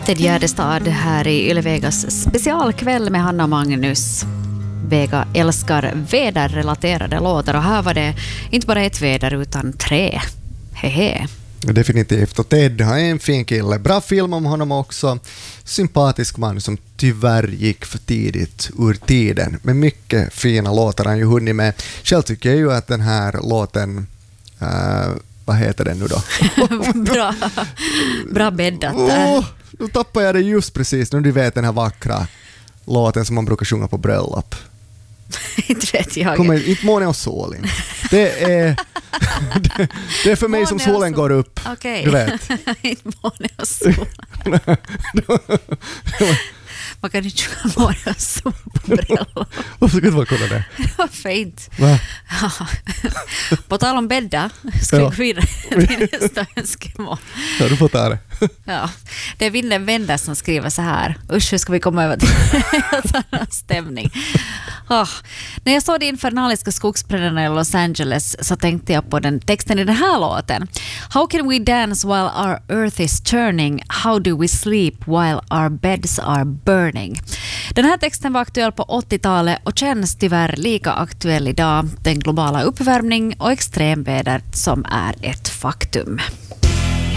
Ted Gärdestad här i Yle Vegas specialkväll med Hanna Magnus. Vega älskar väderrelaterade låtar och här var det inte bara ett väder utan 3. Hehe. Definitivt. Och Ted har en fin kille. Bra film om honom också. Sympatisk man som tyvärr gick för tidigt ur tiden. Men mycket fina låtar han ju hunnit med. Själv tycker jag ju att den här låten... vad heter den nu då? Bra bäddat. Nu tappar jag det just precis. Nu du vet den här vackra låten som man brukar sjunga på bröllop. Inte vet jag. Inte måne och solen. Det är för mig som solen går upp. Okej. Du vet. Inte måne och sol. Man kan inte sjunga måne och sol på bröllop. Varför skulle man kolla det? Det var fint. Va? Ja. På tal om bädda ska vi gå vidare till nästa önskemål. Ja, du får ta det. Ja. Det är Vinden Vänder som skriver så här. Usch, hur ska vi komma över till en annan stämning? När jag såg de infernaliska skogsbränderna i Los Angeles så tänkte jag på den texten i den här låten. How can we dance while our earth is turning? How do we sleep while our beds are burning? Den här texten var aktuell på 80-talet och känns tyvärr lika aktuell idag. Den globala uppvärmning och extremväder som är ett faktum.